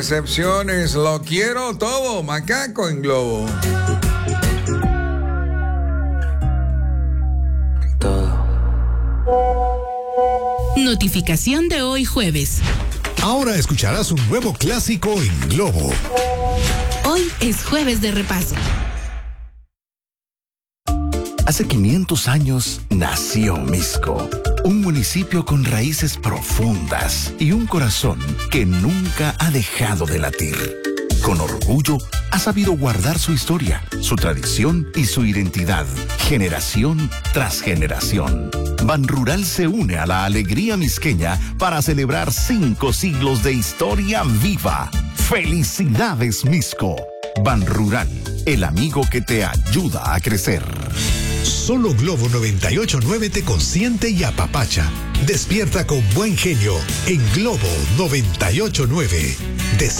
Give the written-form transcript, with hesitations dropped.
Excepciones, lo quiero todo, Macaco en Globo. Notificación de hoy jueves. Ahora escucharás un nuevo clásico en Globo. Hoy es jueves de repaso. Hace 500 años nació Mixco, un municipio con raíces profundas y un corazón que nunca ha dejado de latir. Con orgullo, ha sabido guardar su historia, su tradición y su identidad, generación tras generación. Banrural se une a la alegría misqueña para celebrar 5 siglos de historia viva. ¡Felicidades, Mixco! Banrural, el amigo que te ayuda a crecer. Solo Globo 98.9 te consiente y apapacha. Despierta con buen genio en Globo 98.9.